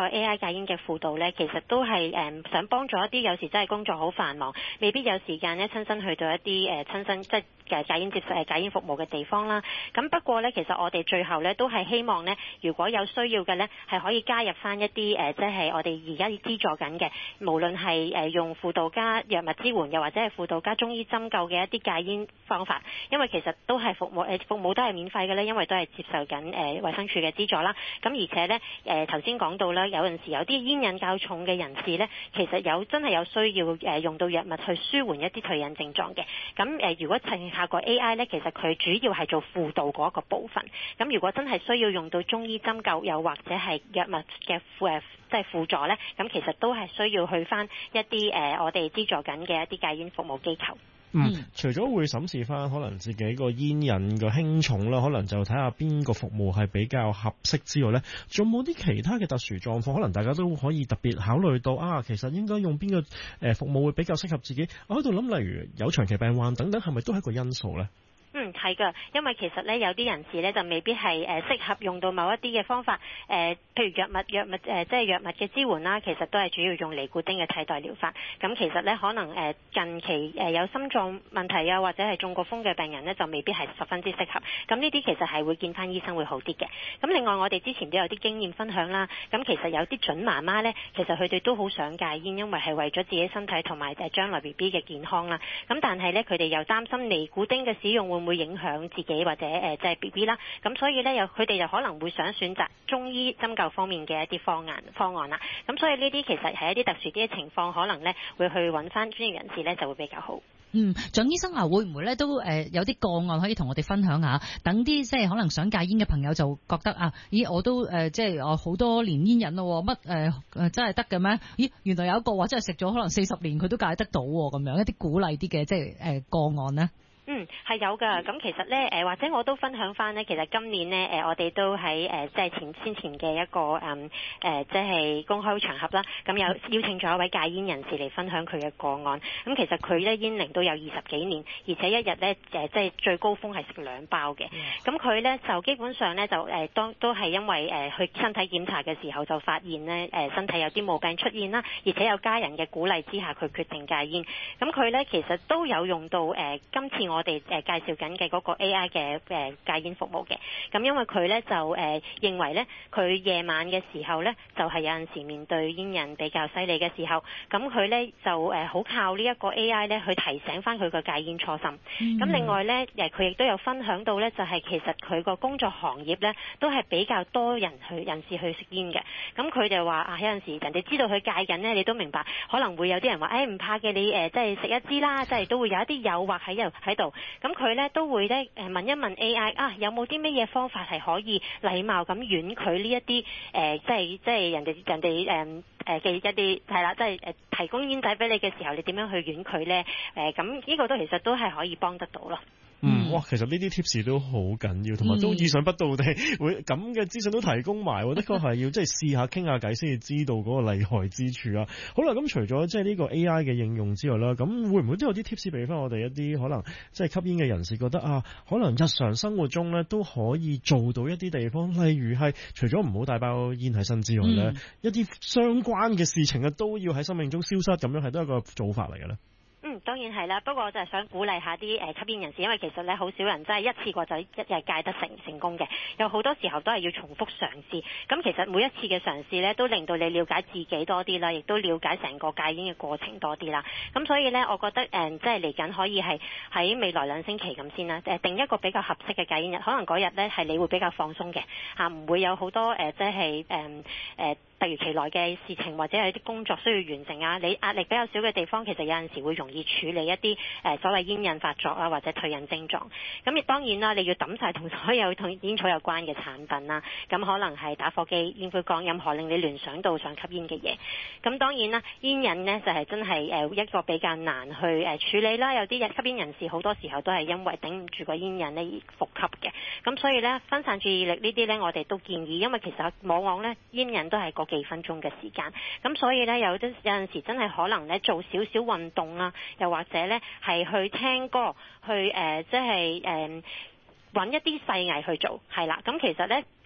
AI 戒煙嘅輔導咧，其實都係想幫助一啲有時真係工作好繁忙，未必有時間咧親身去到一啲親身即係戒煙服務嘅地方啦。咁不過咧，其實我哋最後咧都係希望咧，如果有需要嘅咧，係可以加入翻一啲即係我哋而家資助緊嘅，無論係用輔導加藥物支援，又或者係輔導加中醫針灸嘅一啲戒煙方法，因為其實都係服務都係免費嘅咧，因為都係接受緊衛生署嘅資助啦。咁而且咧頭先講到啦，有陣時有啲煙癮較重嘅人士咧，其實真係有需要用到藥物去舒緩一啲退癮症狀嘅。咁如果剩下個 AI 咧，其實佢主要係做輔導嗰一個部分。咁如果真係需要用到中醫針灸，又或者係藥物嘅即係輔助咧，咁其實都係需要去翻一啲我哋資助緊嘅一啲戒煙服務機構。 除咗會審視翻可能自己個煙癮嘅輕重啦，可能就睇下邊個服務係比較合適之外咧，仲有冇啲其他嘅特殊狀況，可能大家都可以特別考慮到其實應該用邊個服務會比較適合自己？我喺度諗，例如有長期病患等等，係咪都係一個因素咧？ 係㗎，因為其實咧有啲人士咧就未必係適合用到某一啲嘅方法，譬如藥物即係藥物嘅支援啦，其實都係主要用尼古丁嘅替代療法。咁其實咧可能近期有心臟問題啊，或者係中過風嘅病人咧，就未必係十分之適合。咁呢啲其實係會見翻醫生會好啲嘅。咁另外我哋之前都有啲經驗分享啦。咁其實有啲準媽媽咧，其實佢哋都好想戒煙，因為係為咗自己身體同埋將來 BB 嘅健康啦。咁但係咧佢哋又擔心尼古丁嘅使用會唔會影響自己或者即係 BB 啦，咁所以咧佢哋就可能會想選擇中醫針灸方面嘅一啲方案啦。咁所以呢啲其實係一啲特殊啲嘅情況，可能咧會去揾翻專業人士咧就會比較好。 蔣醫生會唔會咧都有啲個案可以同我哋分享下？等啲即係可能想戒煙嘅朋友就覺得我都即係我好多年煙癮咯，乜真係得嘅咩？咦，原來有一個話真係食咗可能40年佢都戒得到咁樣，一啲鼓勵啲嘅即係個案呢？ 係有㗎。咁其實咧或者我都分享翻呢，其實今年呢，我哋都喺即係先前嘅一個即係公開場合啦，咁有邀請咗一位戒煙人士嚟分享佢嘅個案。咁其實佢咧煙齡都有20幾年，而且一日咧即係最高峰係食2包嘅。咁佢咧就基本上咧就都係因為去身體檢查嘅時候就發現咧身體有啲毛病出現啦，而且有家人嘅鼓勵之下，佢決定戒煙。咁佢咧其實都有用到今次我哋介紹緊嘅嗰個 AI 嘅戒煙服務嘅。咁因為佢咧就認為咧佢夜晚嘅時候咧就係有陣時面對煙癮比較犀利嘅時候，咁佢咧就好靠呢一個 AI 咧去提醒翻佢個戒煙初心。咁另外咧佢亦都有分享到咧，就係其實佢個工作行業咧都係比較多人士去食煙嘅。咁佢就話有陣時人哋知道佢戒緊咧，你都明白可能會有啲人話唔怕嘅，你即係食一支啦，即係都會有一啲誘惑喺度。咁佢咧都會咧問一問 AI 有冇啲乜嘢方法係可以禮貌咁婉拒呢一啲即係人哋嘅一啲係啦，即係提供煙仔俾你嘅時候，你點樣去婉拒咧？咁呢個都其實都係可以幫得到咯。 哇，其實呢啲 tips 都好緊要，同埋都意想不到地會咁嘅資訊都提供埋，的確係要即係試下傾下偈先至知道嗰個厲害之處啊。好啦，咁除咗即係呢個 AI 嘅應用之外啦，咁會唔會都有啲 tips 俾翻我哋一啲可能即係吸煙嘅人士覺得可能日常生活中咧都可以做到一啲地方，例如係除咗唔好帶包煙喺身之外咧，一啲相關嘅事情都要喺生命中消失，咁樣係都係一個做法嚟嘅咧。 當然係啦，不過我就係想鼓勵下啲吸煙人士，因為其實咧好少人真係一次過就一日戒得成功嘅，有好多時候都係要重複嘗試。咁其實每一次嘅嘗試咧，都令到你了解自己多啲啦，亦都了解成個戒煙嘅過程多啲啦。咁所以咧，我覺得即係嚟緊可以係喺未來2星期咁先啦，定一個比較合適嘅戒煙日，可能嗰日咧係你會比較放鬆嘅唔會有好多即係突如其來嘅事情，或者係啲工作需要完成你壓力比較少嘅地方，其實有陣時會容易處理一啲所謂煙癮發作或者退癮症狀。咁亦當然啦，你要抌晒同所有同煙草有關嘅產品啦。咁可能係打火機、煙灰缸，任何令你聯想到想吸煙嘅嘢。咁當然啦，煙癮呢就係真係一個比較難去處理啦。有啲吸煙人士好多時候都係因為頂唔住個煙癮呢而復吸嘅。咁所以呢，分散注意力呢啲呢，我哋都建議，因為其實往往呢煙癮都係個幾分鐘嘅時間。咁所以呢，有陣時真係可能呢做少少運動啦，又或者呢係去聽歌，去即係揾一啲細藝去做，係啦。咁其實呢，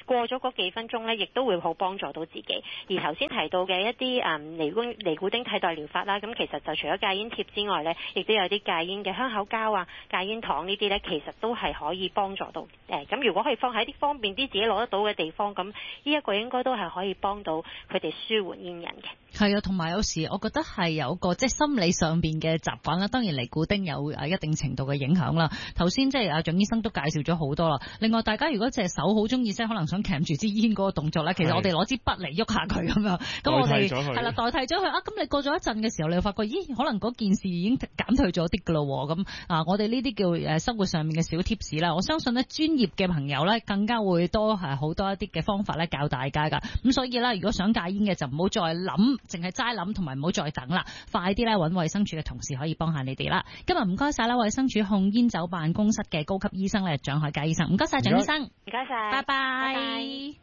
過咗嗰幾分鐘咧，亦都會好幫助到自己。而頭先提到嘅一啲尼古丁替代療法啦，咁其實就除咗戒煙貼之外咧，亦都有啲戒煙嘅香口膠啊、戒煙糖呢啲咧，其實都係可以幫助到。咁如果可以放喺啲方便啲自己攞得到嘅地方，咁呢一個應該都係可以幫到佢哋舒緩煙癮嘅。 係啊，同埋有時我覺得係有個即係心理上邊嘅習慣啦。當然尼古丁有一定程度嘅影響啦。頭先即係阿蔣醫生都介紹咗好多啦。另外大家如果隻手好中意即係可能想鉗住支煙嗰個動作咧，其實我哋攞支筆嚟喐下佢咁樣，咁我哋係啦代替咗佢啊。咁你過咗一陣嘅時候，你就發覺咦，可能嗰件事已經減退咗啲噶咯。咁我哋呢啲叫生活上面嘅小貼士啦。我相信咧專業嘅朋友咧更加會多好多一啲嘅方法咧教大家噶。咁所以咧，如果想戒煙嘅就唔好再諗，淨係齋諗，同埋唔好再等啦，快啲咧揾衛生署嘅同事可以幫下你哋啦。今日唔該晒啦，衛生署控煙酒辦公室嘅高級醫生咧，蔣海佳醫生，唔該晒蔣醫生， 唔該晒， 拜拜。